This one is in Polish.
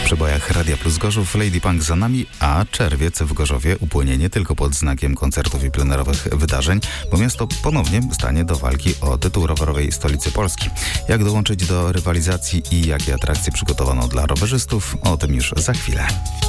przebojach Radia Plus Gorzów Lady Punk za nami, a czerwiec w Gorzowie upłynie nie tylko pod znakiem koncertów i plenerowych wydarzeń, bo miasto ponownie stanie do walki o tytuł rowerowej stolicy Polski. Jak dołączyć do rywalizacji i jakie atrakcje przygotowano dla rowerzystów? O tym już za chwilę.